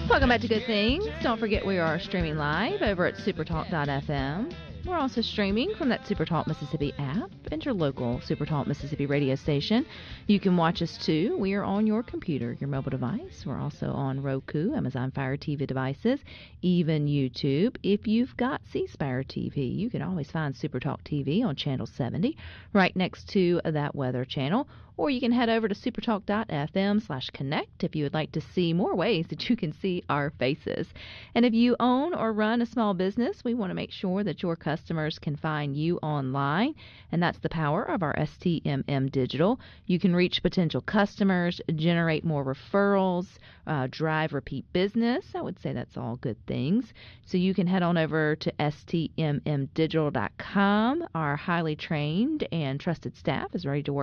Welcome back to Good Things. Don't forget we are streaming live over at supertalk.fm. We're also streaming from that Supertalk Mississippi app and your local Supertalk Mississippi radio station. You can watch us too. We are on your computer, your mobile device. We're also on Roku, Amazon Fire TV devices, even YouTube. If you've got C-Spire TV, you can always find Supertalk TV on channel 70 right next to that weather channel. Or you can head over to supertalk.fm/connect if you would like to see more ways that you can see our faces. And if you own or run a small business, we want to make sure that your customers can find you online. And that's the power of our STMM Digital. You can reach potential customers, generate more referrals, drive repeat business. I would say that's all good things. So you can head on over to stmmdigital.com. Our highly trained and trusted staff is ready to work